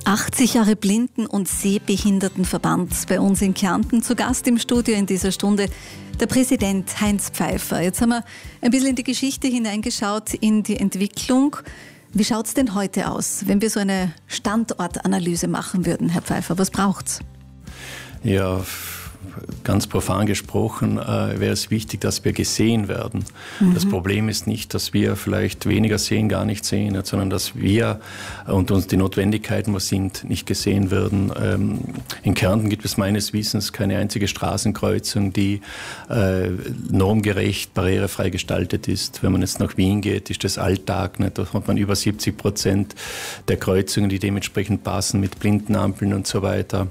80 Jahre Blinden- und Sehbehindertenverband bei uns in Kärnten. Zu Gast im Studio in dieser Stunde der Präsident Heinz Pfeiffer. Jetzt haben wir ein bisschen in die Geschichte hineingeschaut, in die Entwicklung. Wie schaut es denn heute aus, wenn wir so eine Standortanalyse machen würden, Herr Pfeiffer? Was braucht's? Ja, ganz profan gesprochen wäre es wichtig, dass wir gesehen werden. Das Problem ist nicht, dass wir vielleicht weniger sehen, gar nicht sehen, sondern dass wir und uns die Notwendigkeiten, was sind, nicht gesehen werden. In Kärnten gibt es meines Wissens keine einzige Straßenkreuzung, die normgerecht, barrierefrei gestaltet ist. Wenn man jetzt nach Wien geht, ist das Alltag. Nicht? Da hat man über 70% der Kreuzungen, die dementsprechend passen, mit Blindenampeln und so weiter.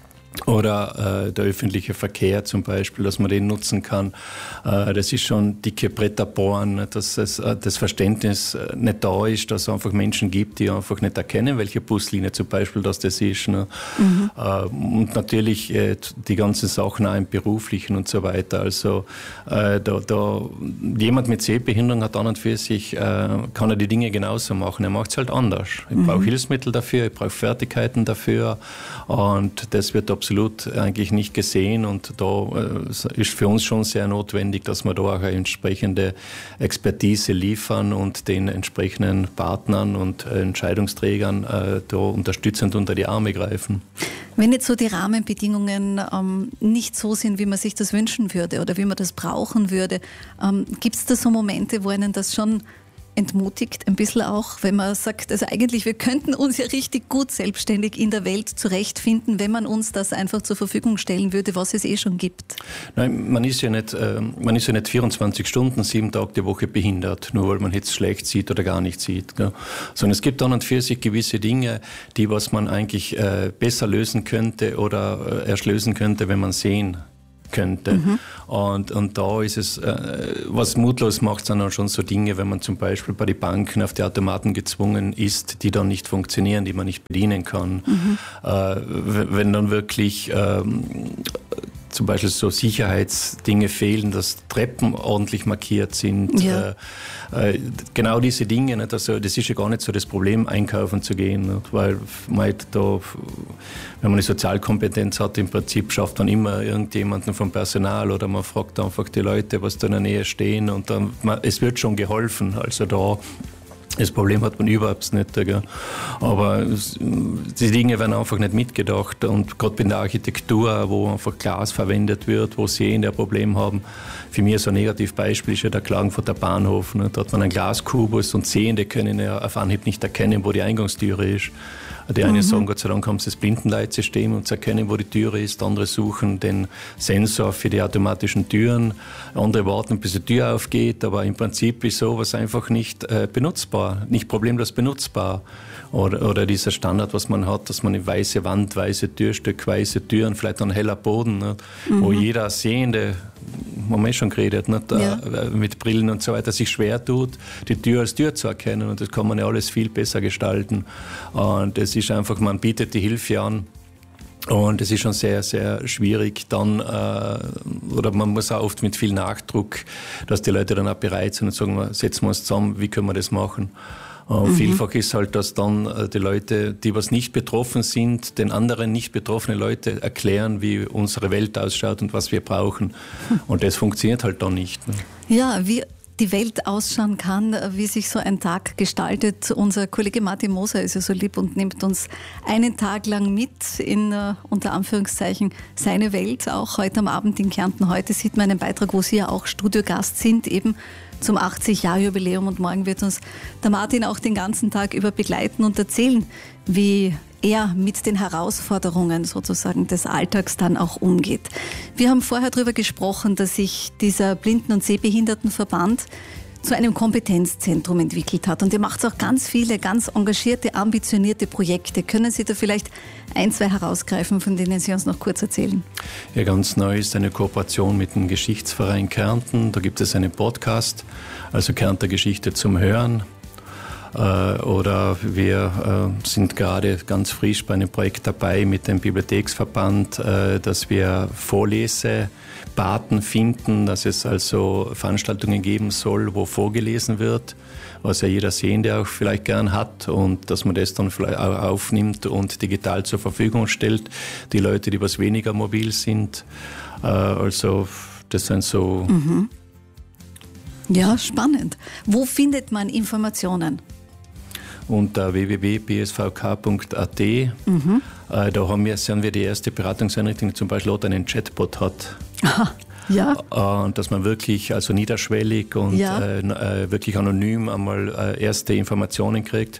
Oder der öffentliche Verkehr zum Beispiel, dass man den nutzen kann. Das ist schon dicke Bretter bohren, dass das Verständnis nicht da ist, dass es einfach Menschen gibt, die einfach nicht erkennen, welche Buslinie zum Beispiel das ist. Ne? Und natürlich die ganzen Sachen auch im Beruflichen und so weiter. Also jemand mit Sehbehinderung hat an und für sich, kann er die Dinge genauso machen. Er macht es halt anders. Ich brauche Hilfsmittel dafür, ich brauche Fertigkeiten dafür und das wird absolut eigentlich nicht gesehen und da ist für uns schon sehr notwendig, dass wir da auch eine entsprechende Expertise liefern und den entsprechenden Partnern und Entscheidungsträgern da unterstützend unter die Arme greifen. Wenn jetzt so die Rahmenbedingungen nicht so sind, wie man sich das wünschen würde oder wie man das brauchen würde, gibt es da so Momente, wo einen das schon entmutigt, ein bisschen auch, wenn man sagt, also eigentlich, wir könnten uns ja richtig gut selbstständig in der Welt zurechtfinden, wenn man uns das einfach zur Verfügung stellen würde, was es schon gibt. Nein, man ist ja nicht 24 Stunden, 7 Tage die Woche behindert, nur weil man jetzt schlecht sieht oder gar nicht sieht. Gell? Sondern es gibt an und für sich gewisse Dinge, die was man eigentlich besser lösen könnte oder erst lösen könnte, wenn man sehen könnte. Und da ist es, was mutlos macht, sind dann schon so Dinge, wenn man zum Beispiel bei den Banken auf die Automaten gezwungen ist, die dann nicht funktionieren, die man nicht bedienen kann. Wenn dann wirklich zum Beispiel so Sicherheitsdinge fehlen, dass Treppen ordentlich markiert sind. Ja. Genau diese Dinge. Nicht? Also das ist ja gar nicht so das Problem, einkaufen zu gehen. Nicht? Weil man da, wenn man eine Sozialkompetenz hat, im Prinzip schafft man immer irgendjemanden vom Personal oder man fragt einfach die Leute, was da in der Nähe stehen und dann, es wird schon geholfen. Also da das Problem hat man überhaupt nicht. Gell? Aber die Dinge werden einfach nicht mitgedacht. Und gerade bei der Architektur, wo einfach Glas verwendet wird, wo Sehende ein Problem haben. Für mich so ein Negativbeispiel ist ja der Klagenfurter Bahnhof. Ne? Da hat man einen Glaskubus und Sehende können ja auf Anhieb nicht erkennen, wo die Eingangstüre ist. Die einen sagen, Gott sei Dank haben sie das Blindenleitsystem und sie erkennen, wo die Türe ist. Andere suchen den Sensor für die automatischen Türen. Andere warten, bis die Tür aufgeht. Aber im Prinzip ist sowas einfach nicht benutzbar, nicht problemlos benutzbar. Oder dieser Standard, was man hat, dass man eine weiße Wand, weiße Türstück, weiße Türen, vielleicht ein heller Boden, nicht? Wo jeder Sehende, haben wir schon geredet, nicht? Ja. Mit Brillen und so weiter, sich schwer tut, die Tür als Tür zu erkennen. Und das kann man ja alles viel besser gestalten. Und es ist einfach, man bietet die Hilfe an. Und es ist schon sehr, sehr schwierig dann, oder man muss auch oft mit viel Nachdruck, dass die Leute dann auch bereit sind und sagen, setzen wir uns zusammen, wie können wir das machen? Vielfach ist halt, dass dann die Leute, die was nicht betroffen sind, den anderen nicht betroffenen Leute erklären, wie unsere Welt ausschaut und was wir brauchen. Und das funktioniert halt dann nicht. Ne? Ja, wie die Welt ausschauen kann, wie sich so ein Tag gestaltet. Unser Kollege Martin Moser ist ja so lieb und nimmt uns einen Tag lang mit in, unter Anführungszeichen, seine Welt. Auch heute am Abend in Kärnten. Heute sieht man einen Beitrag, wo Sie ja auch Studiogast sind, eben zum 80-Jahr-Jubiläum. Und morgen wird uns der Martin auch den ganzen Tag über begleiten und erzählen, wie er mit den Herausforderungen sozusagen des Alltags dann auch umgeht. Wir haben vorher darüber gesprochen, dass sich dieser Blinden- und Sehbehindertenverband zu einem Kompetenzzentrum entwickelt hat. Und ihr macht auch ganz viele, ganz engagierte, ambitionierte Projekte. Können Sie da vielleicht ein, zwei herausgreifen, von denen Sie uns noch kurz erzählen? Ja, ganz neu ist eine Kooperation mit dem Geschichtsverein Kärnten. Da gibt es einen Podcast, also Kärnter Geschichte zum Hören. Oder wir sind gerade ganz frisch bei einem Projekt dabei mit dem Bibliotheksverband, dass wir Vorlesepaten finden, dass es also Veranstaltungen geben soll, wo vorgelesen wird, was ja jeder Sehende auch vielleicht gern hat und dass man das dann vielleicht auch aufnimmt und digital zur Verfügung stellt. Die Leute, die was weniger mobil sind. Also das sind so... Ja, spannend. Wo findet man Informationen? Unter www.bsvk.at. Da sind wir die erste Beratungseinrichtung, die zum Beispiel auch einen Chatbot hat. Aha, ja. Und dass man wirklich also niederschwellig und wirklich anonym einmal erste Informationen kriegt.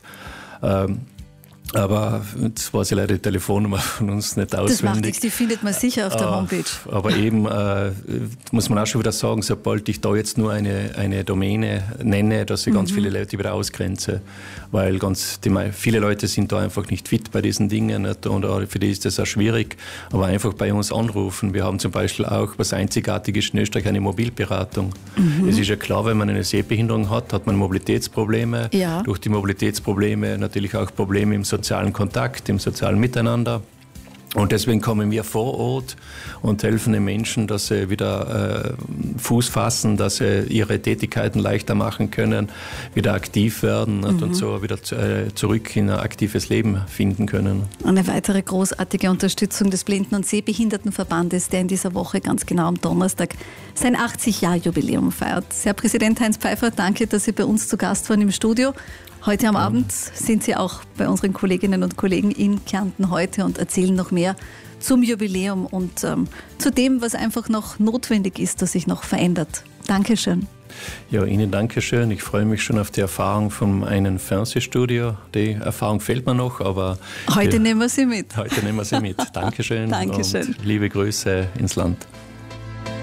Aber jetzt weiß ich leider die Telefonnummer von uns nicht auswendig. Das macht nichts, die findet man sicher auf der Homepage. Aber eben muss man auch schon wieder sagen, sobald ich da jetzt nur eine Domäne nenne, dass ich ganz viele Leute wieder ausgrenze. Weil viele Leute sind da einfach nicht fit bei diesen Dingen nicht? Und für die ist das auch schwierig. Aber einfach bei uns anrufen. Wir haben zum Beispiel auch, was einzigartig ist in Österreich, eine Mobilberatung. Es ist ja klar, wenn man eine Sehbehinderung hat man Mobilitätsprobleme. Ja. Durch die Mobilitätsprobleme natürlich auch Probleme im sozialen Kontakt, im sozialen Miteinander. Und deswegen kommen wir vor Ort und helfen den Menschen, dass sie wieder Fuß fassen, dass sie ihre Tätigkeiten leichter machen können, wieder aktiv werden und so wieder zurück in ein aktives Leben finden können. Eine weitere großartige Unterstützung des Blinden- und Sehbehindertenverbandes, der in dieser Woche ganz genau am Donnerstag sein 80-Jahr-Jubiläum feiert. Herr Präsident Heinz Pfeiffer, danke, dass Sie bei uns zu Gast waren im Studio. Heute am Abend sind Sie auch bei unseren Kolleginnen und Kollegen in Kärnten heute und erzählen noch mehr zum Jubiläum und zu dem, was einfach noch notwendig ist, dass sich noch verändert. Dankeschön. Ja, Ihnen Dankeschön. Ich freue mich schon auf die Erfahrung von einem Fernsehstudio. Die Erfahrung fehlt mir noch, aber... Heute nehmen wir sie mit. Heute nehmen wir sie mit. Dankeschön. Dankeschön. Und liebe Grüße ins Land.